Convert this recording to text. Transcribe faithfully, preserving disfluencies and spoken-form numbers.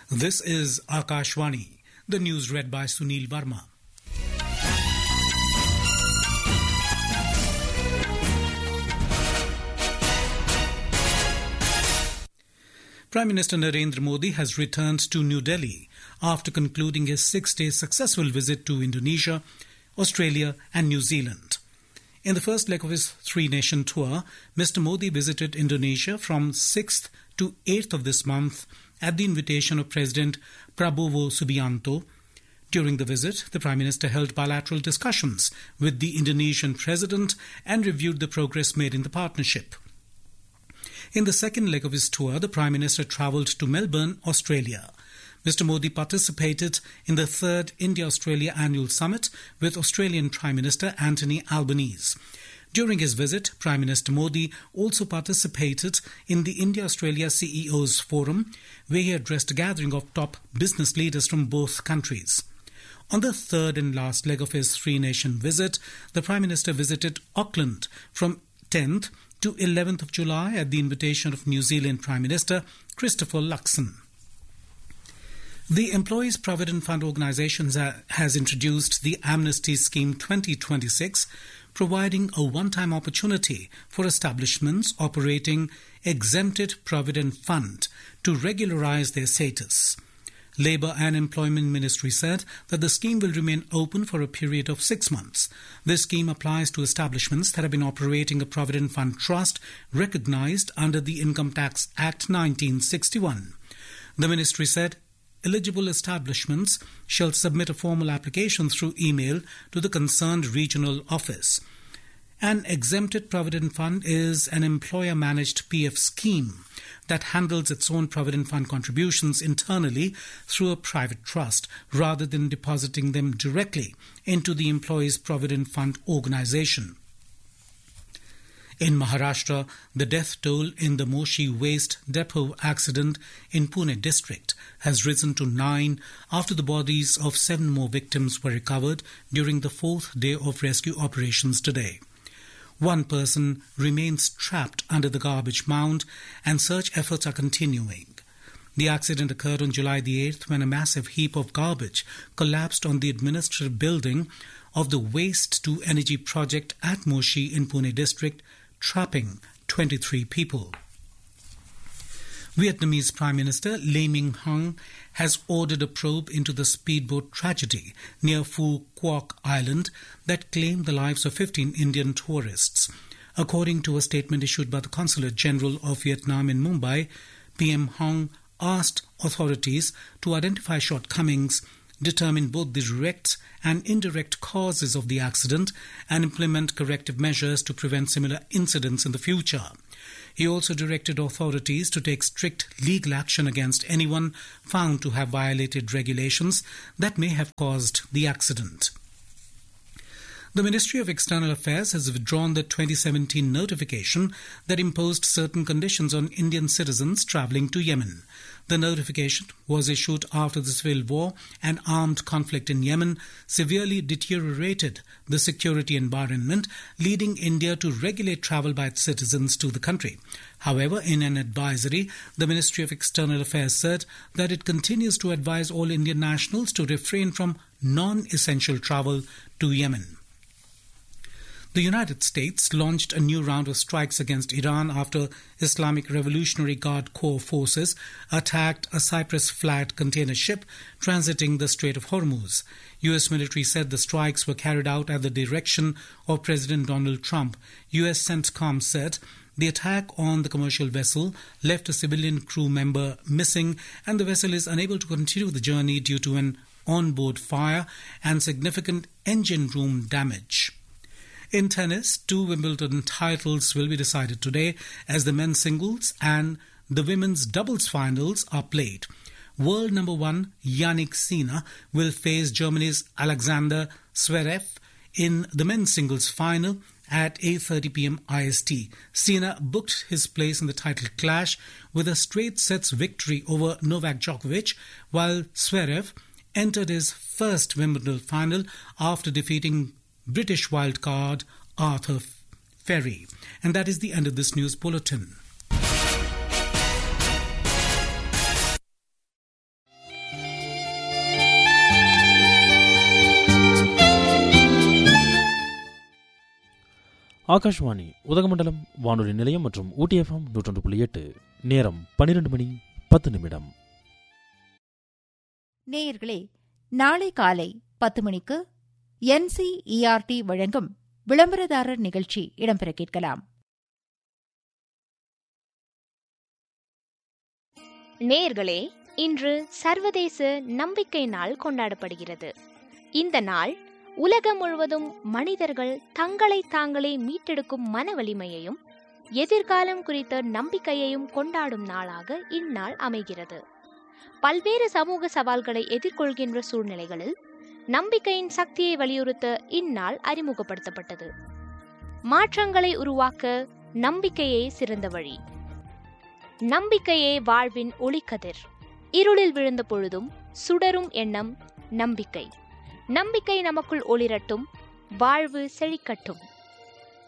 This is Akashvani, the news read by Sunil Verma. Prime Minister Narendra Modi has returned to New Delhi after concluding his six-day successful visit to Indonesia, Australia and New Zealand. In the first leg of his three-nation tour, Mister Modi visited Indonesia from sixth to eighth of this month at the invitation of President Prabowo Subianto. During the visit, the Prime Minister held bilateral discussions with the Indonesian President and reviewed the progress made in the partnership. In the second leg of his tour, the Prime Minister travelled to Melbourne, Australia. Mister Modi participated in the third India-Australia Annual Summit with Australian Prime Minister Anthony Albanese. During his visit, Prime Minister Modi also participated in the India-Australia C E Os Forum, where he addressed a gathering of top business leaders from both countries. On the third and last leg of his three-nation visit, the Prime Minister visited Auckland from tenth to eleventh of July at the invitation of New Zealand Prime Minister Christopher Luxon. The Employees Provident Fund Organisation has introduced the Amnesty Scheme twenty twenty-six, providing a one-time opportunity for establishments operating exempted provident fund to regularise their status. Labour and Employment Ministry said that the scheme will remain open for a period of six months. This scheme applies to establishments that have been operating a Provident Fund Trust recognised under the Income Tax Act nineteen sixty-one. The ministry said eligible establishments shall submit a formal application through email to the concerned regional office. An exempted provident fund is an employer-managed P F scheme that handles its own provident fund contributions internally through a private trust rather than depositing them directly into the employee's provident fund organisation. In Maharashtra, the death toll in the Moshi Waste Depot accident in Pune district has risen to nine after the bodies of seven more victims were recovered during the fourth day of rescue operations today. One person remains trapped under the garbage mound and search efforts are continuing. The accident occurred on July the eighth when a massive heap of garbage collapsed on the administrative building of the Waste to Energy project at Moshi in Pune district, trapping twenty-three people. Vietnamese Prime Minister Lee Minh-hung has ordered a probe into the speedboat tragedy near Phu Quoc Island that claimed the lives of fifteen Indian tourists. According to a statement issued by the Consulate General of Vietnam in Mumbai, P M Hong asked authorities to identify shortcomings, determine both the direct and indirect causes of the accident, and implement corrective measures to prevent similar incidents in the future. He also directed authorities to take strict legal action against anyone found to have violated regulations that may have caused the accident. The Ministry of External Affairs has withdrawn the twenty seventeen notification that imposed certain conditions on Indian citizens travelling to Yemen. The notification was issued after the civil war and armed conflict in Yemen severely deteriorated the security environment, leading India to regulate travel by its citizens to the country. However, in an advisory, the Ministry of External Affairs said that it continues to advise all Indian nationals to refrain from non-essential travel to Yemen. The United States launched a new round of strikes against Iran after Islamic Revolutionary Guard Corps forces attacked a Cyprus-flagged container ship transiting the Strait of Hormuz. U S military said the strikes were carried out at the direction of President Donald Trump. U S CENTCOM said the attack on the commercial vessel left a civilian crew member missing and the vessel is unable to continue the journey due to an onboard fire and significant engine room damage. In tennis, two Wimbledon titles will be decided today as the men's singles and the women's doubles finals are played. World number one Yannick Sinner will face Germany's Alexander Zverev in the men's singles final at eight thirty p.m. I S T. Sinner booked his place in the title clash with a straight sets victory over Novak Djokovic, while Zverev entered his first Wimbledon final after defeating British wildcard Arthur Ferry. And that is the end of this news bulletin. Akashvani Udhagamandalam வானொலி நிலையம் மற்றும் ஊட்டி FM நூற்றொன்று புள்ளி எட்டு. நேரம் பன்னிரண்டு மணி பத்து நிமிடம். நேயர்களே, நாளை காலை பத்து மணிக்கு என்சிஇஆர்டி வழங்கும் விளம்பரதாரர் நிகழ்ச்சி இடம்பெற கேட்கலாம். நேயர்களே, இன்று சர்வதேச நம்பிக்கை நாள் கொண்டாடப்படுகிறது. இந்த நாள் உலகம் முழுவதும் மனிதர்கள் தங்களை தாங்களே மீட்டெடுக்கும் மன வலிமையையும் எதிர்காலம் குறித்த நம்பிக்கையையும் கொண்டாடும் நாளாக இந்நாள் அமைகிறது. பல்வேறு சமூக சவால்களை எதிர்கொள்கின்ற சூழ்நிலைகளில் நம்பிக்கையின் சக்தியை வலியுறுத்த இந்நாள் அறிமுகப்படுத்தப்பட்டது. மாற்றங்களை உருவாக்க நம்பிக்கையே சிறந்த வழி. நம்பிக்கையே வாழ்வின் ஒளிக்கதிர். இருளில் விழுந்த பொழுதும் சுடரும் எண்ணம் நம்பிக்கை. நம்பிக்கை நமக்குள் ஒளிரட்டும், வாழ்வு செழிக்கட்டும்.